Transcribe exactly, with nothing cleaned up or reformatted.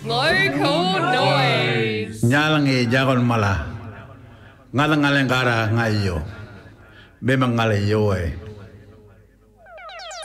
Local noise. Nyalang e jagon mala. Ngalang ngaleng kara ngayo. Bemang ngale yo e.